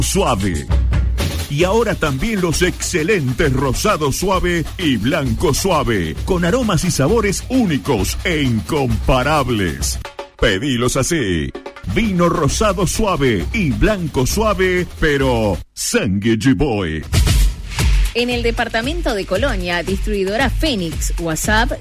Suave. Y ahora también los excelentes Rosado Suave y Blanco Suave, con aromas y sabores únicos e incomparables. Pedilos así: vino rosado suave y blanco suave, pero Sangue Boy. En el departamento de Colonia, distribuidora Fénix, WhatsApp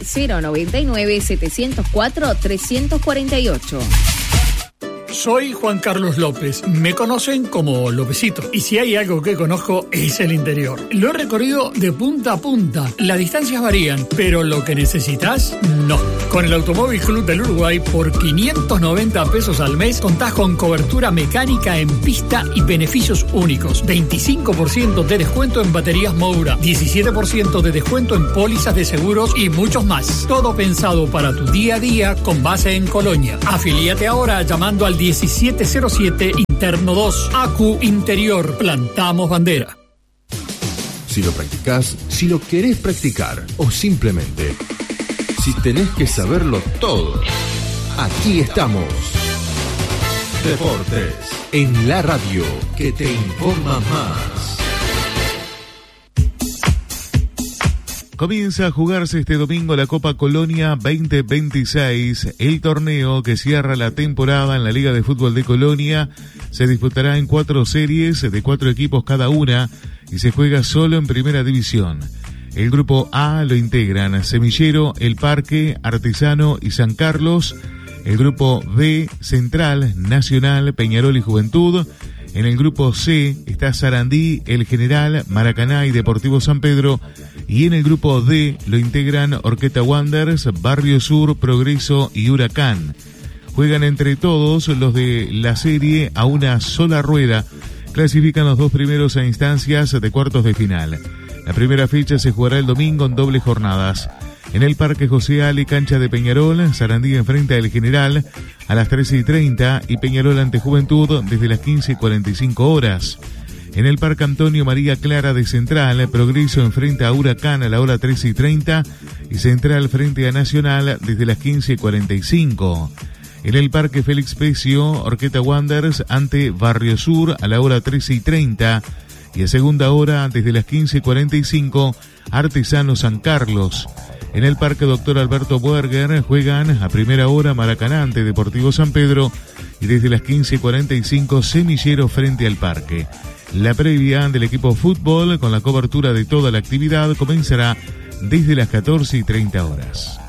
099-704-348. Soy Juan Carlos López, me conocen como Lópezito, y si hay algo que conozco es el interior. Lo he recorrido de punta a punta, las distancias varían, pero lo que necesitas, no. Con el Automóvil Club del Uruguay, por 590 pesos al mes, contás con cobertura mecánica en pista y beneficios únicos. 25% de descuento en baterías Moura, 17% de descuento en pólizas de seguros y muchos más. Todo pensado para tu día a día con base en Colonia. Afilíate ahora llamando al 1707 Interno 2. ACU Interior. Plantamos bandera. Si lo practicás, si lo querés practicar o simplemente si tenés que saberlo todo, aquí estamos. Deportes en la radio que te informa más. Comienza a jugarse este domingo la Copa Colonia 2026. El torneo que cierra la temporada en la Liga de Fútbol de Colonia se disputará en 4 series de 4 equipos cada una y se juega solo en Primera División. El grupo A lo integran Semillero, El Parque, Artesano y San Carlos. El grupo B, Central, Nacional, Peñarol y Juventud. En el grupo C está Sarandí, El General, Maracaná y Deportivo San Pedro. Y en el grupo D lo integran Horqueta Wanderers, Barrio Sur, Progreso y Huracán. Juegan entre todos los de la serie a una sola rueda. Clasifican los 2 primeros a instancias de cuartos de final. La primera fecha se jugará el domingo en dobles jornadas. En el Parque José Ale, cancha de Peñarol, Sarandí enfrenta al General a las 13:30 y Peñarol ante Juventud desde las 15:45 horas. En el Parque Antonio María Clara de Central, Progreso enfrenta a Huracán a la hora 13:30 y Central frente a Nacional desde las 15:45. En el Parque Félix Pecio, Horqueta Wanderers ante Barrio Sur a la hora 13:30 y a segunda hora desde las 15:45 Artesano San Carlos. En el Parque Doctor Alberto Buerger juegan a primera hora Maracaná ante Deportivo San Pedro y desde las 15:45 Semillero frente al Parque. La previa del equipo fútbol con la cobertura de toda la actividad comenzará desde las 14:30 horas.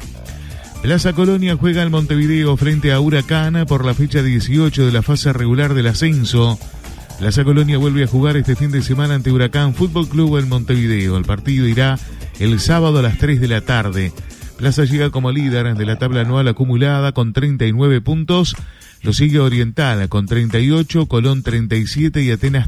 Plaza Colonia juega en Montevideo frente a Huracán por la fecha 18 de la fase regular del ascenso. Plaza Colonia vuelve a jugar este fin de semana ante Huracán Fútbol Club en Montevideo. El partido irá el sábado a las 3 de la tarde. Plaza llega como líder de la tabla anual acumulada con 39 puntos. Lo sigue Oriental con 38, Colón 37 y Atenas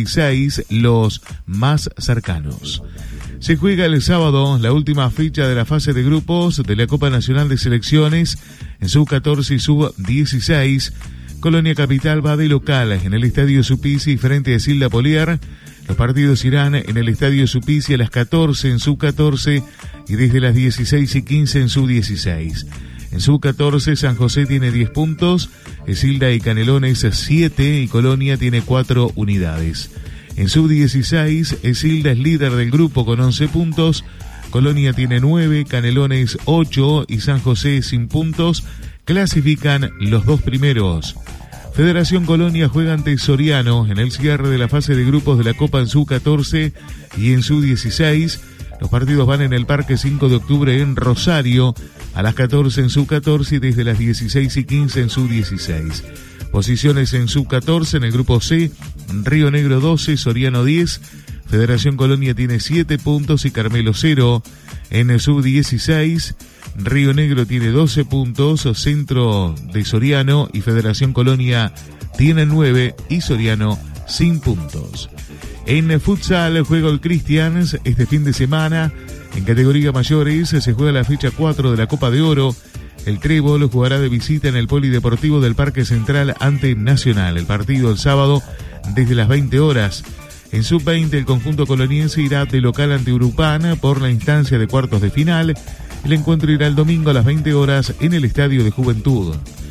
36, los más cercanos. Se juega el sábado la última fecha de la fase de grupos de la Copa Nacional de Selecciones en sub-14 y sub-16. Colonia Capital va de local en el Estadio Supisi frente a Silda Polier. Los partidos irán en el Estadio Supisi a las 14 en sub-14 y desde las 16:15 en sub-16. En sub-14 San José tiene 10 puntos, Silda y Canelones 7 y Colonia tiene 4 unidades. En sub-16 Silda es líder del grupo con 11 puntos, Colonia tiene 9, Canelones 8 y San José sin puntos. Clasifican los 2 primeros. Federación Colonia juega ante Soriano en el cierre de la fase de grupos de la Copa en sub-14 y en sub-16. Los partidos van en el Parque 5 de Octubre en Rosario a las 14 en sub-14 y desde las 16:15 en sub-16. Posiciones en sub-14 en el grupo C, Río Negro 12, Soriano 10, Federación Colonia tiene 7 puntos y Carmelo 0. En el sub-16, Río Negro tiene 12 puntos, Centro de Soriano y Federación Colonia tiene 9 y Soriano sin puntos. En futsal juega el Cristians este fin de semana. En categoría mayores se juega la fecha 4 de la Copa de Oro. El Trébol jugará de visita en el Polideportivo del Parque Central ante Nacional. El partido el sábado desde las 20 horas. En sub-20 el conjunto coloniense irá de local ante Urupán por la instancia de cuartos de final. El encuentro irá el domingo a las 20 horas en el Estadio de Juventud.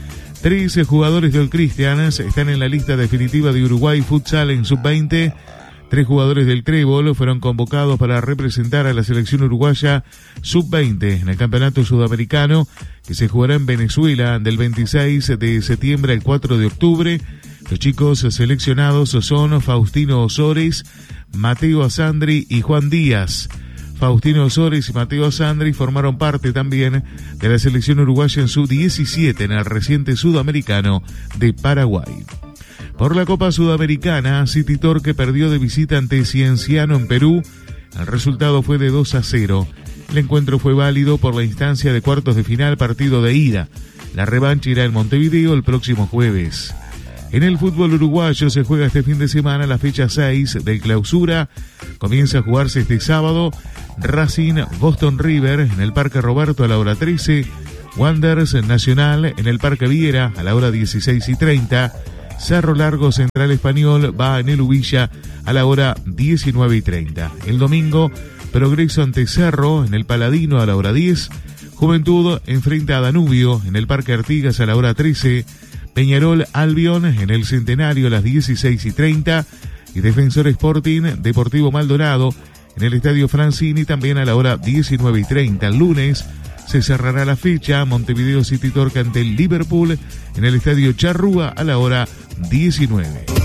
13 jugadores del Cristians están en la lista definitiva de Uruguay Futsal en sub-20. 3 jugadores del Trébol fueron convocados para representar a la selección uruguaya sub-20 en el Campeonato Sudamericano que se jugará en Venezuela del 26 de septiembre al 4 de octubre. Los chicos seleccionados son Faustino Osores, Mateo Asandri y Juan Díaz. Faustino Osores y Mateo Asandri formaron parte también de la selección uruguaya en sub-17 en el reciente Sudamericano de Paraguay. Por la Copa Sudamericana, City Torque perdió de visita ante Cienciano en Perú. El resultado fue de 2-0. El encuentro fue válido por la instancia de cuartos de final, partido de ida. La revancha irá en Montevideo el próximo jueves. En el fútbol uruguayo se juega este fin de semana la fecha 6 del Clausura. Comienza a jugarse este sábado Racing Boston River en el Parque Roberto a la hora 13. Wanderers Nacional en el Parque Viera a la hora 16:30. Cerro Largo Central Español va en el Ubilla a la hora 19:30. El domingo, Progreso ante Cerro en el Paladino a la hora 10. Juventud enfrenta a Danubio en el Parque Artigas a la hora 13. Peñarol Albion en el Centenario a las 16:30. Y Defensor Sporting Deportivo Maldonado en el Estadio Francini también a la hora 19:30. El lunes se cerrará la fecha. Montevideo City Torque ante el Liverpool en el Estadio Charrúa a la hora 19.